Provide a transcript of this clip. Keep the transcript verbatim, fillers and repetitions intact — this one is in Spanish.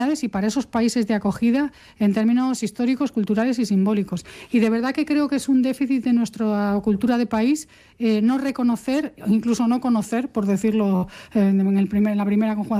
y para esos países de acogida en términos históricos, culturales y simbólicos. Y de verdad que creo que es un déficit de nuestra cultura de país eh, no reconocer, incluso no conocer, por decirlo eh, en, el primer, en la primera conjugación